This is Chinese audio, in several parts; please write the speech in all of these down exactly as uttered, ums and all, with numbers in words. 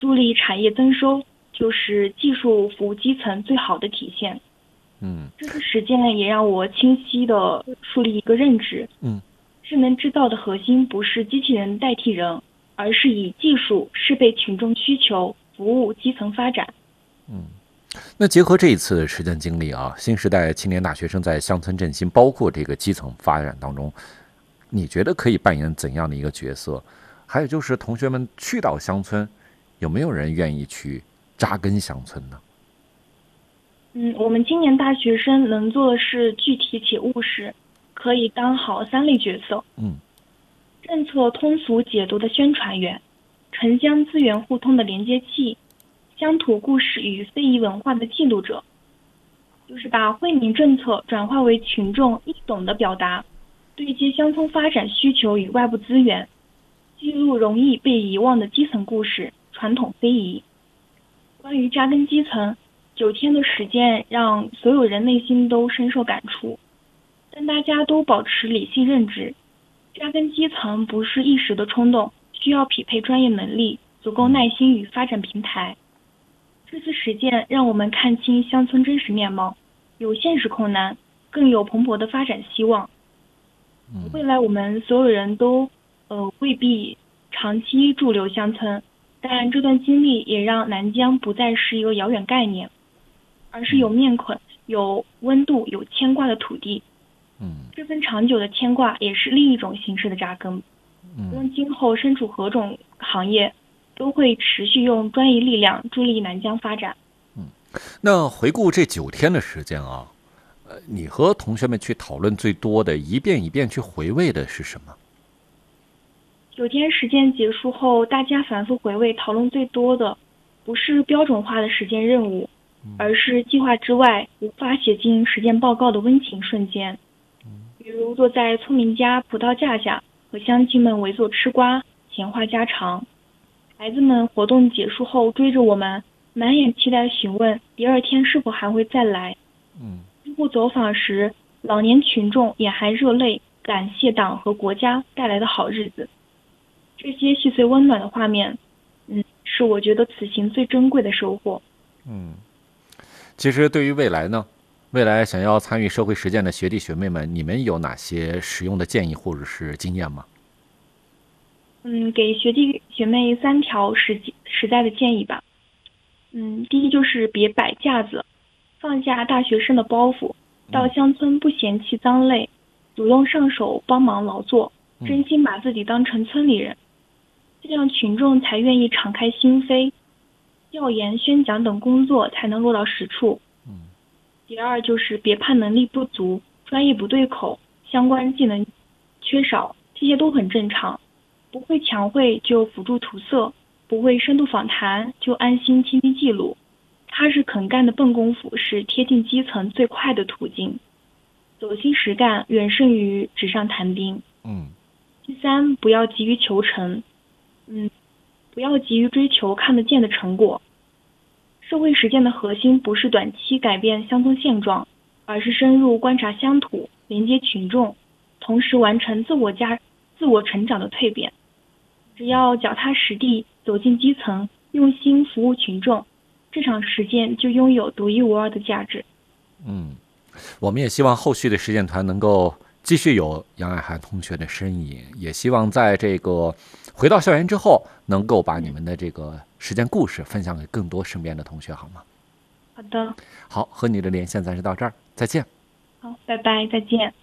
助力产业增收，就是技术服务基层最好的体现。 嗯， 这次实践也让我清晰地树立一个认知。 嗯， 智能制造的核心不是机器人代替人，而是以技术适配群众需求，服务基层发展。 嗯，那结合这一次的实践经历啊，新时代青年大学生在乡村振兴，包括这个基层发展当中，你觉得可以扮演怎样的一个角色？还有就是同学们去到乡村，有没有人愿意去扎根乡村呢？ 嗯，我们青年大学生能做的是具体且务实，可以当好三类角色。 嗯， 政策通俗解读的宣传员，城乡资源互通的连接器，乡土故事与非遗文化的记录者，就是把惠民政策转化为群众易懂的表达，对接乡村发展需求与外部资源，记录容易被遗忘的基层故事、传统非遗。关于扎根基层，九天的实践让所有人内心都深受感触，但大家都保持理性认知，扎根基层不是一时的冲动，需要匹配专业能力、足够耐心与发展平台。这次实践让我们看清乡村真实面貌，有现实困难，更有蓬勃的发展希望。未来我们所有人都呃未必长期驻留乡村，但这段经历也让南疆不再是一个遥远概念，而是有面孔、有温度、有牵挂的土地。 嗯， 这份长久的牵挂也是另一种形式的扎根。无论今后身处何种行业，都会持续用专业力量助力南疆发展。 嗯，那回顾这九天的时间啊，呃，你和同学们去讨论最多的，一遍一遍去回味的是什么？ 九天实践结束后，大家反复回味讨论最多的，不是标准化的实践任务，而是计划之外无法写进实践报告的温情瞬间。比如坐在村民家葡萄架下，和乡亲们围坐吃瓜，闲话家常。孩子们活动结束后追着我们，满眼期待询问第二天是否还会再来。 嗯， 最后走访时，老年群众眼含热泪，感谢党和国家带来的好日子。这些细碎温暖的画面，嗯，是我觉得此行最珍贵的收获。 嗯，其实对于未来呢，未来想要参与社会实践的学弟学妹们，你们有哪些实用的建议或者是经验吗？ 嗯，给学弟学妹三条实际实在的建议吧。嗯，第一就是别摆架子，放下大学生的包袱，到乡村不嫌弃脏累，主动上手帮忙劳作，真心把自己当成村里人，这样群众才愿意敞开心扉，调研、宣讲等工作才能落到实处。第二就是别怕能力不足、专业不对口、相关技能缺少，这些都很正常。不会墙绘就辅助涂色，不会深度访谈就安心倾听记录。踏实肯干的笨功夫是贴近基层最快的途径。走心实干远胜于纸上谈兵。 嗯。 第三，不要急于求成，嗯，不要急于追求看得见的成果。社会实践的核心不是短期改变乡村现状，而是深入观察乡土，连接群众，同时完成自我加自我成长的蜕变。只要脚踏实地，走进基层，用心服务群众，这场实践就拥有独一无二的价值。 嗯，我们也希望后续的实践团能够继续有杨爱涵同学的身影，也希望在这个回到校园之后，能够把你们的这个实践故事分享给更多身边的同学，好吗？ 好的。 好，和你的连线暂时到这儿，再见。 好，拜拜，再见。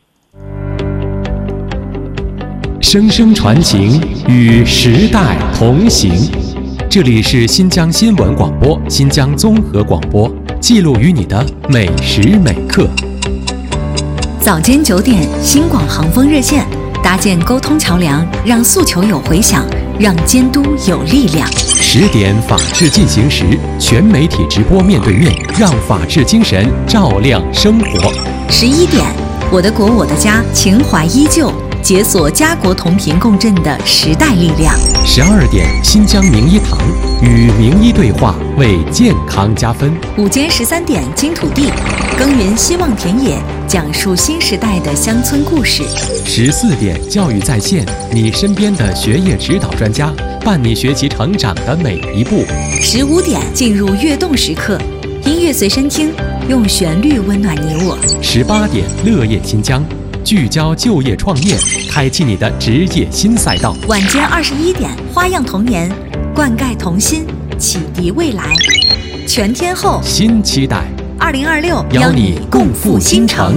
声声传情，与时代同行。这里是新疆新闻广播、新疆综合广播，记录于你的每时每刻。 早间九点，新广航风热线，搭建沟通桥梁，让诉求有回响，让监督有力量。 十点，法治进行时，全媒体直播面对面，让法治精神照亮生活。 十一点，我的国我的家，情怀依旧， 解锁家国同频共振的时代力量。 十二点，新疆名医堂与名医对话，为健康加分。 午间十三点，金土地耕耘希望田野，讲述新时代的乡村故事。 十四点，教育在线，你身边的学业指导专家，伴你学习成长的每一步。 十五点，进入跃动时刻，音乐随身听，用旋律温暖你我。 十八点，乐业新疆，聚焦就业创业，开启你的职业新赛道。 晚间二十一点，花样童年，灌溉童心，启迪未来。全天候新期待， 二零二六邀你共赴新城。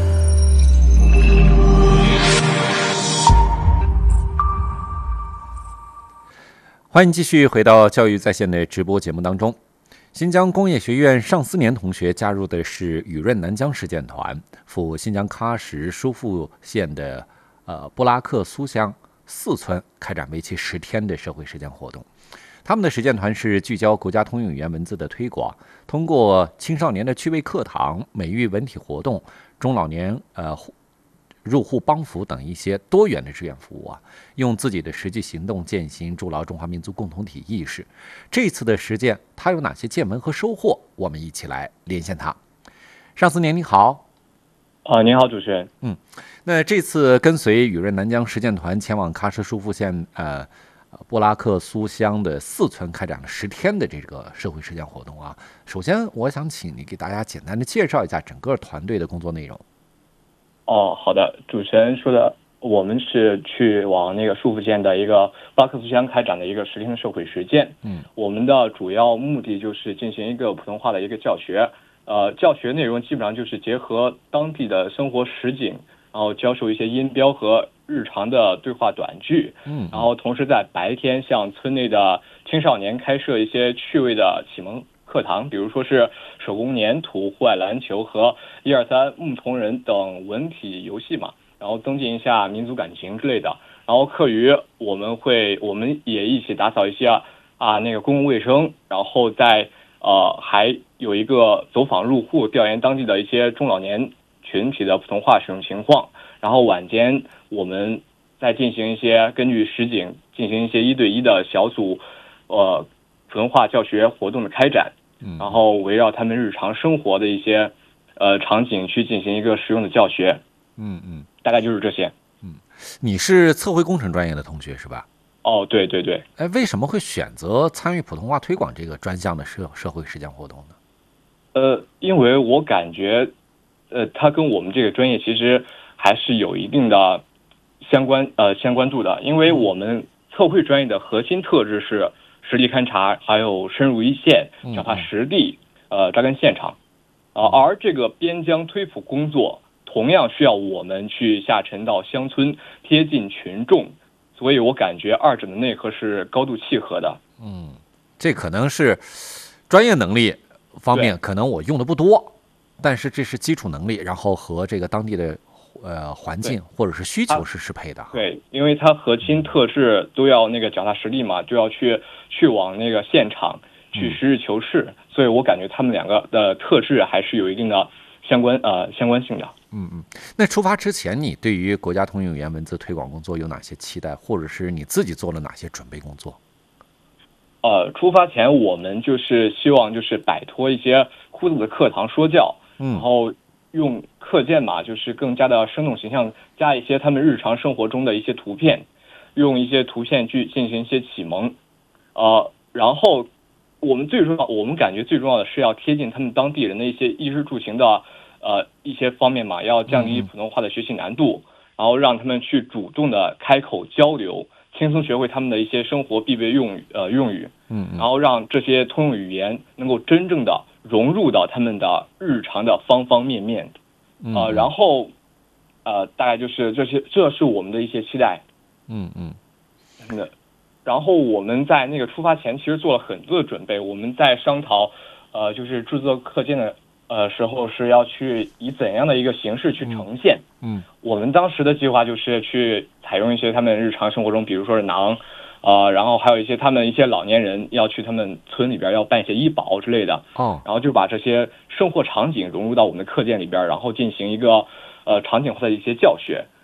欢迎继续回到教育在线的直播节目当中。新疆工业学院上四年同学加入的是雨润南疆实践团，赴新疆喀什舒富县的呃布拉克苏乡四村开展为期十天的社会实践活动。他们的实践团是聚焦国家通用语言文字的推广，通过青少年的趣味课堂、美育文体活动、中老年呃入户帮扶等一些多元的志愿服务啊，用自己的实际行动践行筑牢中华民族共同体意识。这次的实践，他有哪些见闻和收获？我们一起来连线他。上四年你好。 啊、呃，您好，主持人。 嗯，那这次跟随雨润南疆实践团前往喀什舒富县呃布拉克苏乡的四村开展了十天的这个社会实践活动啊。首先，我想请你给大家简单的介绍一下整个团队的工作内容。 哦，好的，主持人说的，我们是去往那个舒富县的一个布拉克苏乡开展的一个十天的社会实践。 嗯， 我们的主要目的就是进行一个普通话的一个教学，呃，教学内容基本上就是结合当地的生活实景，然后教授一些音标和日常的对话短句。 嗯， 然后同时在白天向村内的青少年开设一些趣味的启蒙课堂，比如说是手工粘土、户外篮球和一二三牧童人等文体游戏嘛，然后增进一下民族感情之类的。然后课余我们会，我们也一起打扫一些啊那个公共卫生，然后在呃还有一个走访入户，调研当地的一些中老年群体的普通话使用情况。然后晚间我们再进行一些根据实景进行一些一对一的小组呃普通话教学活动的开展。然后围绕他们日常生活的一些呃场景去进行一个实用的教学。 嗯嗯， 大概就是这些。 嗯，你是测绘工程专业的同学是吧？ 哦，对对对。 哎，为什么会选择参与普通话推广这个专项的社社会实践活动呢？ 呃，因为我感觉，呃，它跟我们这个专业其实还是有一定的相关呃相关度的，因为我们测绘专业的核心特质是实地勘察，还有深入一线，脚踏实地，呃，扎根现场，啊、呃，而这个边疆推普工作同样需要我们去下沉到乡村，贴近群众，所以我感觉二者的内核是高度契合的。 嗯，这可能是专业能力方面，可能我用的不多，但是这是基础能力，然后和这个当地的呃环境或者是需求是适配的。 对，因为它核心特质都要那个脚踏实地嘛，就要去去往那个现场去实事求是，嗯、所以我感觉他们两个的特质还是有一定的相关呃相关性的。 嗯嗯，那出发之前，你对于国家通用语言文字推广工作有哪些期待，或者是你自己做了哪些准备工作？ 呃，出发前我们就是希望就是摆脱一些枯燥的课堂说教， 嗯， 然后用课件嘛，就是更加的生动形象，加一些他们日常生活中的一些图片，用一些图片去进行一些启蒙，呃，然后我们最重要，我们感觉最重要的是要贴近他们当地人的一些衣食住行的呃一些方面嘛，要降低普通话的学习难度，然后让他们去主动的开口交流，轻松学会他们的一些生活必备用语呃用语， 嗯， 然后让这些通用语言能够真正的融入到他们的日常的方方面面，呃，然后呃大概就是这些，这是我们的一些期待。 嗯嗯， 那然后我们在那个出发前其实做了很多的准备，我们在商讨呃就是制作课件的呃时候是要去以怎样的一个形式去呈现。 嗯， 我们当时的计划就是去采用一些他们日常生活中，比如说是馕，呃，然后还有一些他们一些老年人要去他们村里边要办一些医保之类的。 哦， 然后就把这些生活场景融入到我们的课件里边，然后进行一个呃场景化的一些教学。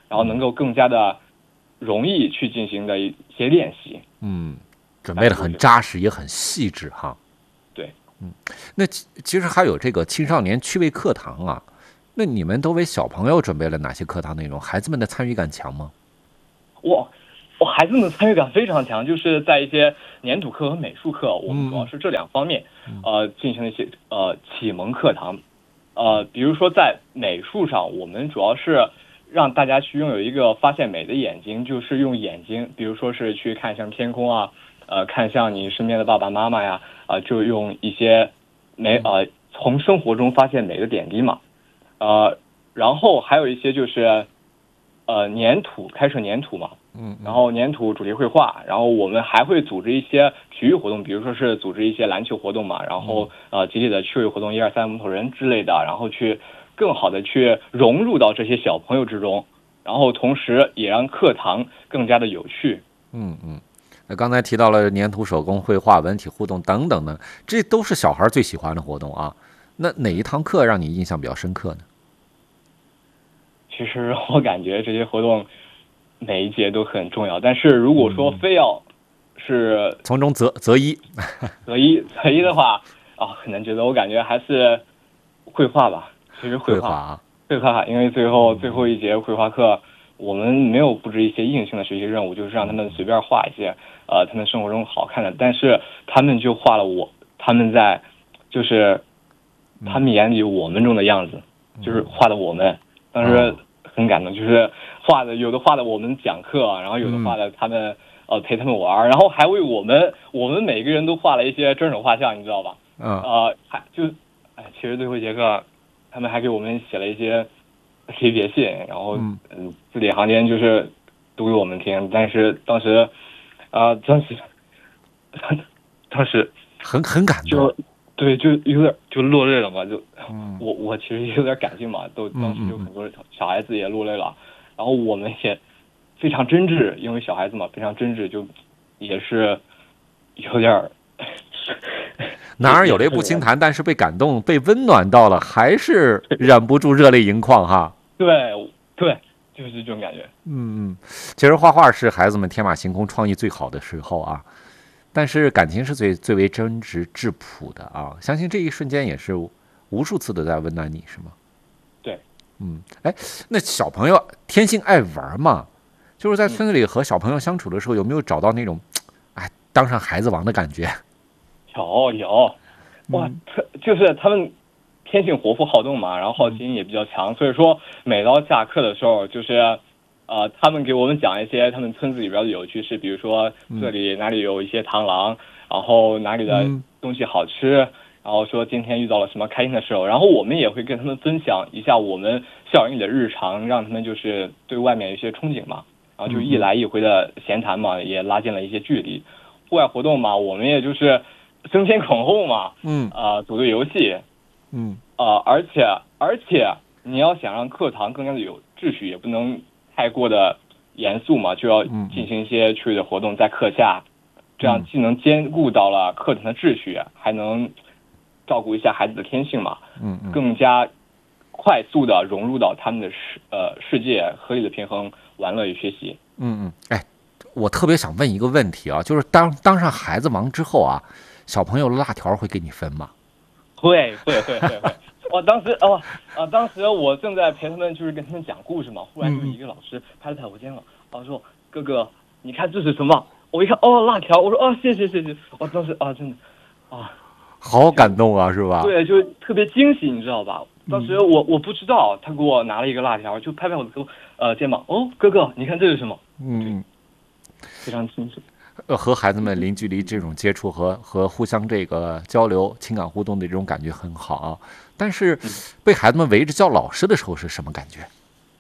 然后能够更加的容易去进行的一些练习。 嗯，准备的很扎实，也很细致哈。 对， 嗯，那其实还有这个青少年趣味课堂啊，那你们都为小朋友准备了哪些课堂内容？孩子们的参与感强吗？ 哇，我孩子们的参与感非常强，就是在一些粘土课和美术课，我们主要是这两方面， 嗯、 呃，进行一些呃启蒙课堂。呃，比如说在美术上，我们主要是让大家去拥有一个发现美的眼睛，就是用眼睛，比如说是去看向天空啊，呃，看向你身边的爸爸妈妈呀，啊、呃，就用一些美呃从生活中发现美的点滴嘛，呃，然后还有一些就是呃粘土，开设粘土嘛。 嗯， 然后粘土主题绘画，然后我们还会组织一些体育活动，比如说是组织一些篮球活动嘛，然后呃集体的趣味活动，一二三木头人之类的，然后去更好的去融入到这些小朋友之中，然后同时也让课堂更加的有趣。 嗯嗯，那刚才提到了粘土手工绘画、文体互动等等的，这都是小孩最喜欢的活动啊。那哪一堂课让你印象比较深刻呢？ 其实我感觉这些活动每一节都很重要，但是如果说非要是从中择择一， 择一择一的话啊，很难觉得。我感觉还是绘画吧，其实绘画， 绘画， 绘画，因为最后最后一节绘画课，我们没有布置一些硬性的学习任务，就是让他们随便画一些呃他们生活中好看的，但是他们就画了我他们在就是他们眼里我们中的样子，就是画的我们，当时很感动，就是画的有的画的我们讲课，然后有的画的他们、嗯、呃陪他们玩，然后还为我们我们每个人都画了一些真手画像，你知道吧？ 嗯， 呃，还就哎，其实最后一节课，他们还给我们写了一些离别信，然后嗯、呃、字里行间就是读给我们听，但是当时啊、呃，当时当时很很感动， 就对，就有点就落泪了嘛，就、嗯、我我其实有点感性嘛，都当时有很多小孩子也落泪了，然后我们也非常真挚，因为小孩子嘛非常真挚，就也是有点男儿有泪不轻弹，但是被感动被温暖到了，还是忍不住热泪盈眶哈。 对对，就是这种感觉。 嗯嗯，其实画画是孩子们天马行空创意最好的时候啊，但是感情是最最为真挚质朴的啊，相信这一瞬间也是无数次的在温暖你，是吗？ 对， 嗯，哎，那小朋友天性爱玩嘛，就是在村子里和小朋友相处的时候，有没有找到那种哎当上孩子王的感觉？ 有有，哇，他就是他们天性活泼好动嘛，然后好奇心也比较强，所以说每到下课的时候，就是呃，他们给我们讲一些他们村子里边的有趣事，比如说这里哪里有一些螳螂，然后哪里的东西好吃，然后说今天遇到了什么开心的事，然后我们也会跟他们分享一下我们校园里的日常，让他们就是对外面有一些憧憬嘛，然后就一来一回的闲谈嘛，也拉近了一些距离。户外活动嘛，我们也就是争先恐后嘛， 嗯啊、呃，组队游戏， 嗯啊、呃，而且而且你要想让课堂更加的有秩序，也不能太过的严肃嘛，就要进行一些趣味的活动在课下，这样既能兼顾到了课堂的秩序，还能照顾一下孩子的天性嘛， 嗯嗯， 更加快速的融入到他们的世呃世界，合理的平衡玩乐与学习。 嗯嗯，哎，我特别想问一个问题啊，就是当当上孩子王之后啊，小朋友的辣条会给你分吗？ 会会会会会。我当时哦啊，当时我正在陪他们，就是跟他们讲故事嘛，忽然就一个老师拍了拍我肩膀，然后说：“哥哥，你看这是什么？”我一看，哦，辣条。我说：“哦，谢谢谢谢。”我当时啊，真的啊， 好感动啊，是吧？ 对，就特别惊喜，你知道吧？当时我我不知道，他给我拿了一个辣条，就拍拍我的头呃肩膀，哦，哥哥，你看这是什么？ 嗯， 非常清楚。 呃，和孩子们零距离这种接触和和互相这个交流、情感互动的这种感觉很好啊。但是被孩子们围着叫老师的时候是什么感觉？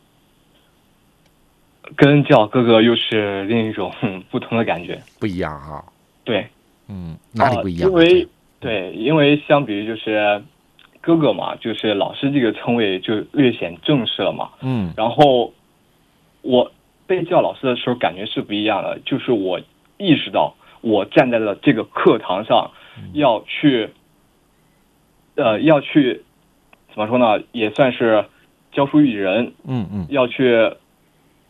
跟叫哥哥又是另一种不同的感觉， 不一样哈、啊。 对， 嗯，哪里不一样、啊呃？因为对，因为相比于就是哥哥嘛，就是老师这个称谓就略显正式了嘛。 嗯， 然后我被叫老师的时候感觉是不一样的，就是我意识到我站在了这个课堂上，要去，呃，要去怎么说呢？也算是教书育人。 嗯嗯， 要去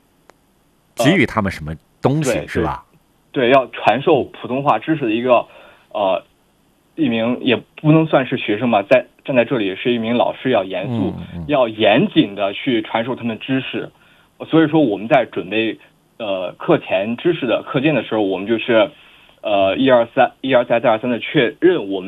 给予他们什么东西， 呃、 是吧？ 对，要传授普通话知识的一个呃一名也不能算是学生吧，在站在这里是一名老师，要严肃、 嗯嗯、 要严谨的去传授他们知识。所以说我们在准备呃课前知识的课件的时候，我们就是呃一二三一而再再而三的确认我们